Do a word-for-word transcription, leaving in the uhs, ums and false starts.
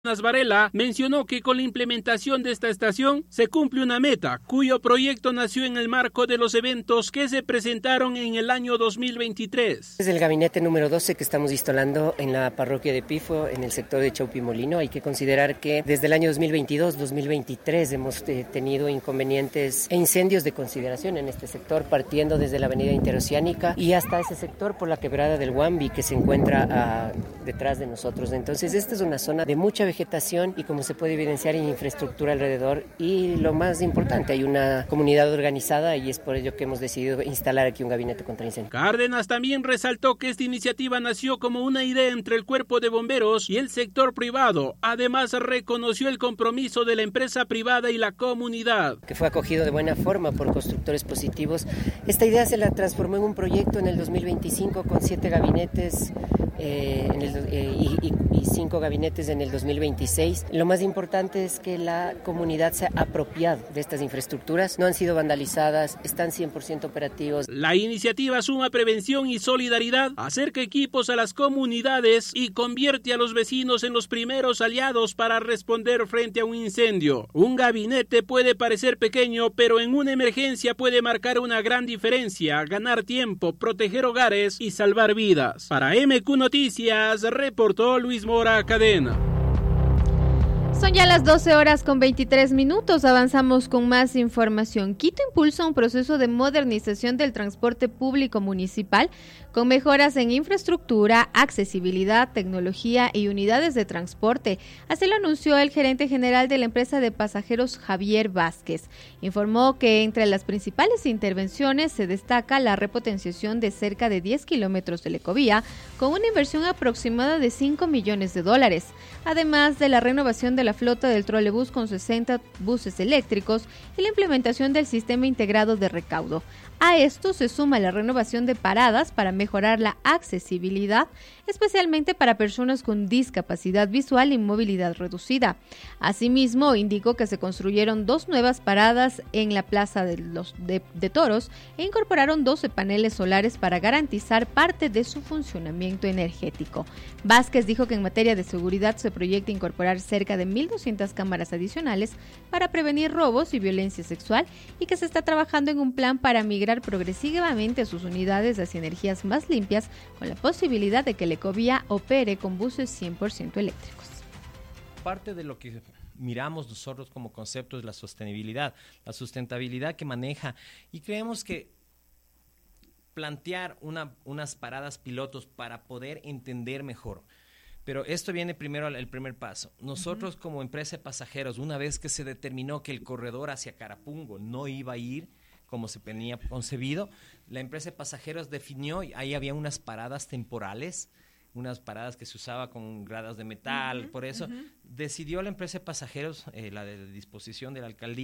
Varela mencionó que con la implementación de esta estación se cumple una meta, cuyo proyecto nació en el marco de los eventos que se presentaron en el año dos mil veintitrés. Es el gabinete número doce que estamos instalando en la parroquia de Pifo, en el sector de Chaupimolino. Hay que considerar que desde el año dos mil veintidós dos mil veintitrés hemos eh, tenido inconvenientes e incendios de consideración en este sector, partiendo desde la avenida Interoceánica y hasta ese sector por la quebrada del Huambi que se encuentra uh, detrás de nosotros. Entonces esta es una zona de mucha vegetación y, como se puede evidenciar, en infraestructura alrededor, y lo más importante, hay una comunidad organizada y es por ello que hemos decidido instalar aquí un gabinete contra incendios. Cárdenas también resaltó que esta iniciativa nació como una idea entre el cuerpo de bomberos y el sector privado. Además, reconoció el compromiso de la empresa privada y la comunidad, que fue acogido de buena forma por constructores positivos. Esta idea se la transformó en un proyecto en el dos mil veinticinco con siete gabinetes eh, en el, eh, y, y, y cinco gabinetes en el dos mil veintiséis. Lo más importante es que la comunidad se ha apropiado de estas infraestructuras, no han sido vandalizadas, están cien por ciento operativos. La iniciativa suma prevención y solidaridad, acerca equipos a las comunidades y convierte a los vecinos en los primeros aliados para responder frente a un incendio. Un gabinete puede parecer pequeño, pero en una emergencia puede marcar una gran diferencia, ganar tiempo, proteger hogares y salvar vidas. Para M Q Noticias, reportó Luis Mora Cadena. Son ya las doce horas con veintitrés minutos, avanzamos con más información. Quito impulsa un proceso de modernización del transporte público municipal con mejoras en infraestructura, accesibilidad, tecnología y unidades de transporte. Así lo anunció el gerente general de la empresa de pasajeros, Javier Vázquez. Informó que entre las principales intervenciones se destaca la repotenciación de cerca de diez kilómetros de la ecovía con una inversión aproximada de cinco millones de dólares, además de la renovación de la flota del trolebús con sesenta buses eléctricos y la implementación del sistema integrado de recaudo. A esto se suma la renovación de paradas para mejorar la accesibilidad, especialmente para personas con discapacidad visual y movilidad reducida. Asimismo, indicó que se construyeron dos nuevas paradas en la Plaza de, los, de, de Toros e incorporaron doce paneles solares para garantizar parte de su funcionamiento energético. Vázquez dijo que en materia de seguridad se proyecta incorporar cerca de mil doscientas cámaras adicionales para prevenir robos y violencia sexual y que se está trabajando en un plan para migrar progresivamente sus unidades hacia energías más limpias, con la posibilidad de que la ecovía opere con buses cien por ciento eléctricos. Parte de lo que miramos nosotros como concepto es la sostenibilidad, la sustentabilidad que maneja, y creemos que plantear una, unas paradas pilotos para poder entender mejor. Pero esto viene primero el primer paso. Nosotros, uh-huh, como empresa de pasajeros, una vez que se determinó que el corredor hacia Carapungo no iba a ir como se tenía concebido, la empresa de pasajeros definió, ahí había unas paradas temporales, unas paradas que se usaba con gradas de metal, uh-huh, por eso uh-huh. decidió la empresa de pasajeros, eh, la de disposición de la alcaldía,